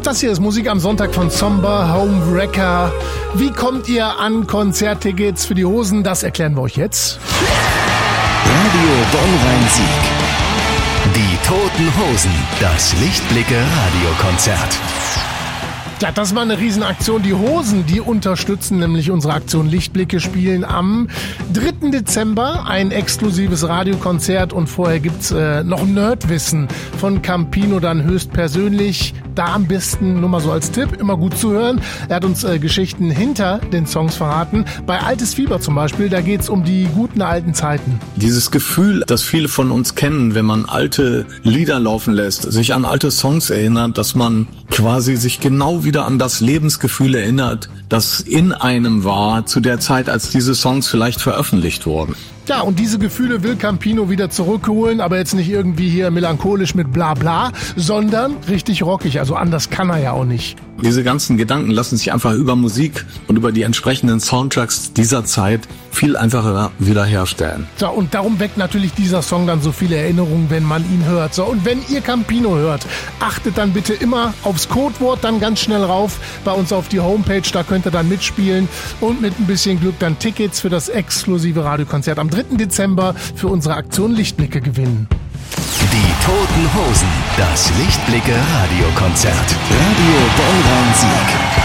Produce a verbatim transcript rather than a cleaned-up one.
Das hier ist Musik am Sonntag von Somber Homewrecker. Wie kommt ihr an Konzerttickets für die Hosen? Das erklären wir euch jetzt. Radio Bonn-Rhein-Sieg. Die Toten Hosen. Das Lichtblicke-Radiokonzert. Ja, das war eine Riesenaktion. Die Hosen, die unterstützen nämlich unsere Aktion Lichtblicke, spielen am dritten Dezember ein exklusives Radiokonzert und vorher gibt's äh, noch Nerdwissen von Campino dann höchstpersönlich. Da am besten, nur mal so als Tipp, immer gut zuhören. Er hat uns äh, Geschichten hinter den Songs verraten. Bei Altes Fieber zum Beispiel, da geht's um die guten alten Zeiten. Dieses Gefühl, das viele von uns kennen, wenn man alte Lieder laufen lässt, sich an alte Songs erinnert, dass man quasi sich genau wieder an das Lebensgefühl erinnert, das in einem war zu der Zeit, als diese Songs vielleicht veröffentlicht wurden. Ja, und diese Gefühle will Campino wieder zurückholen, aber jetzt nicht irgendwie hier melancholisch mit bla bla, sondern richtig rockig, also anders kann er ja auch nicht. Diese ganzen Gedanken lassen sich einfach über Musik und über die entsprechenden Soundtracks dieser Zeit viel einfacher wiederherstellen. So, und darum weckt natürlich dieser Song dann so viele Erinnerungen, wenn man ihn hört. So, und wenn ihr Campino hört, achtet dann bitte immer aufs Codewort, dann ganz schnell rauf bei uns auf die Homepage, da könnt ihr dann mitspielen und mit ein bisschen Glück dann Tickets für das exklusive Radiokonzert am dritten Dezember für unsere Aktion Lichtblicke gewinnen. Die Toten Hosen. Das Lichtblicke-Radiokonzert. Radio Bonn-Rhein-Sieg.